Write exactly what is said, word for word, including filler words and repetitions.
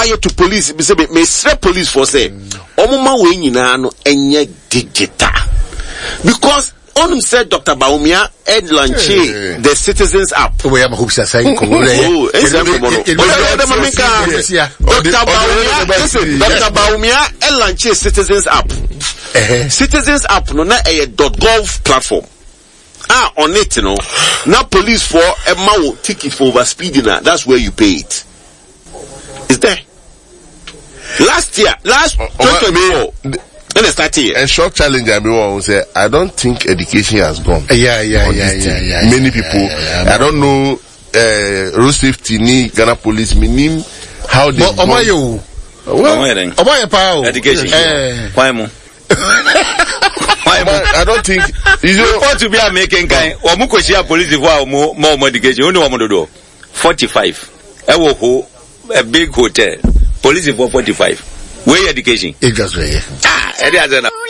aye to police be say me say police for say omuma we nyina no enye digital because on said Doctor Baumia ed launche the Citizens app. We have a hope saying Doctor Baumia listen Doctor Baumia ed launche Citizens app. Citizens app no na a .gov platform. Ah, on it, you know. Now police for a mao ticket for over speeding. That's where you pay it. Is there? Last year, last twenty twenty-four, then it started. A short challenge, I mean, say I don't think education has gone. Yeah, yeah, yeah, yeah, yeah. Many yeah, people, yeah, yeah, I don't know. Uh, road safety, ni Ghana police, meaning how they. But Omayo, Omayo, Omayo, education. Why mo? I don't think you want to be a making kind or Mukoshia police for more more medication. Only one do forty-five. I will hold a big hotel. Police for forty-five. Where education? It just way. Ah,